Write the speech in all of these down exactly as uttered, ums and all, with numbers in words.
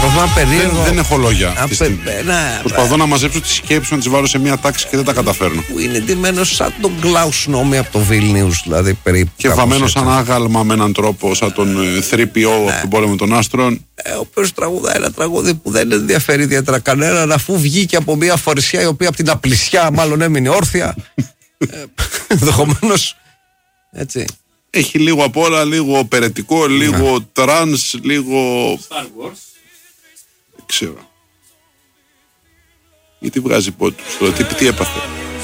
περίεργο. Δεν, δεν έχω λόγια. Απε... Να, Προσπαθώ να μαζέψω τις σκέψεις, να τις βάλω σε μια τάξη και δεν τα καταφέρνω. Που είναι ντυμένος σαν τον Κλάους Νόμι από το Βίλνιους, δηλαδή περίπου. Και βαμμένος σαν άγαλμα με έναν τρόπο, σαν τον θρι πι ο από τον πόλεμο των άστρων. Ε, ο οποίος τραγουδάει ένα τραγούδι που δεν ενδιαφέρει ιδιαίτερα κανέναν, αφού βγήκε από μια φορεσιά η οποία από την απλησιά μάλλον έμεινε όρθια. Ενδεχομένως. Έτσι. Έχει λίγο απ' όλα, λίγο περαιτικό, λίγο yeah. τρανς, λίγο. Star Wars. Δεν ξέρω. Γιατί βγάζει πότε του τώρα, τι, τι έπαθε.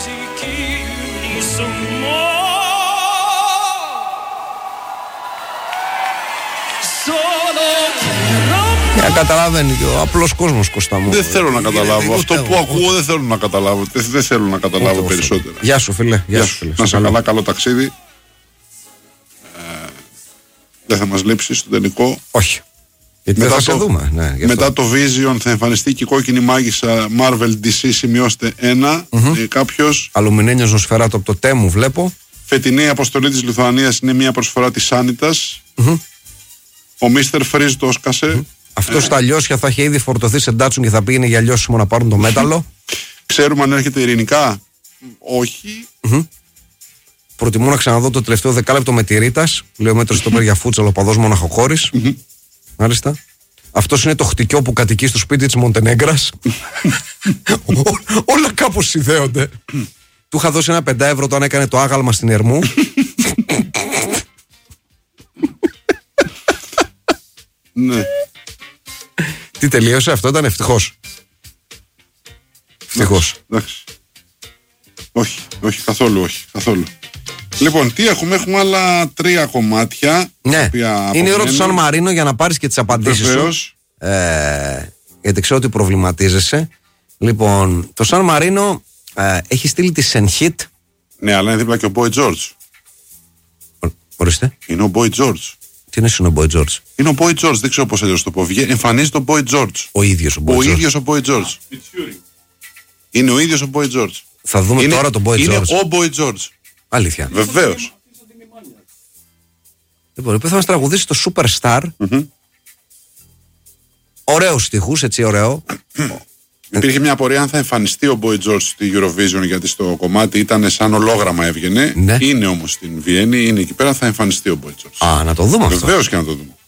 Για καταλαβαίνει και ο απλός κόσμος, Κώστα μου. Δεν θέλω να καταλάβω. Αυτό που ακούω δεν θέλω να καταλάβω. Δεν θέλω να καταλάβω περισσότερα. Γεια σου, φίλε. Γεια σου, φίλε. Να σε καλά, καλό ταξίδι. Δεν θα μας λείψει στο τελικό. Όχι. Γιατί μετά, θα το, δούμε. Ναι, μετά το Vision θα εμφανιστεί και η κόκκινη μάγισσα Marvel ντι σι, σημειώστε ένα. Mm-hmm. Ε, κάποιος. Αλουμινένιος Νοσφαιράτο από το Τέμου βλέπω. Φετινή αποστολή της Λιθουανίας είναι μια προσφορά της Σάνιτας. Mm-hmm. Ο Μίστερ Φρίζ το όσκασε. Mm-hmm. Αυτός ε. στα λιώσια θα είχε ήδη φορτωθεί σε ντάτσουν και θα πήγαινε για λιώσιμο να πάρουν το μέταλλο. Ξέρουμε αν έρχεται ειρηνικά. Όχι. Mm-hmm. Προτιμώ να ξαναδώ το τελευταίο δεκάλεπτο με τη Ρίτας. Λέω μέτρο στο πέρα για φούτσαλο, ο παδός μοναχοχώρης. Mm-hmm. Μάλιστα. Αυτός είναι το χτυκιό που κατοικεί στο σπίτι της Μοντενέγκρας. Όλα κάπως συνδέονται. Του είχα δώσει ένα πεντά ευρώ όταν έκανε το άγαλμα στην Ερμού. Ναι. Τι τελείωσε αυτό, ήταν ευτυχώς. Ευτυχώς. Εντάξει. Όχι, όχι, καθόλου, όχι, καθόλου. Λοιπόν, τι έχουμε, έχουμε άλλα τρία κομμάτια. Ναι, είναι η ώρα του Σαν Μαρίνο για να πάρεις και τις απαντήσεις σου. Ε, γιατί ξέρω ότι προβληματίζεσαι. Λοιπόν, το Σαν Μαρίνο ε, έχει στείλει τη Σενχίτ. Ναι, αλλά είναι δίπλα και ο Boy George. Ορίστε. Είναι ο Boy George. Τι είναι ο Boy George? Είναι ο Boy George, δεν ξέρω πώς αλλιώς το πω. Εμφανίζεται ο Boy George. Ο ίδιος ο Boy George. Ο ίδιος ο Boy George. Είναι ο ίδιος ο Boy George. Θα δούμε είναι, τώρα τον Boy είναι George. Είναι ο Boy George. Αλήθεια. Βεβαίως. Λοιπόν, θα μας τραγουδήσει το Superstar. Mm-hmm. Ωραίους στιχούς, έτσι ωραίο. Υπήρχε μια απορία αν θα εμφανιστεί ο Boy George στη Eurovision, γιατί στο κομμάτι ήταν σαν ολόγραμμα έβγαινε. Ναι. Είναι όμως στην Βιέννη, είναι εκεί πέρα, θα εμφανιστεί ο Boy George. Α, να το δούμε αυτό. Βεβαίως και να το δούμε.